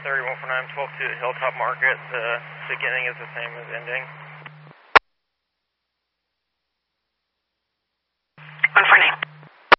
149, 12 to Hilltop Market. The beginning is the same as ending. 149.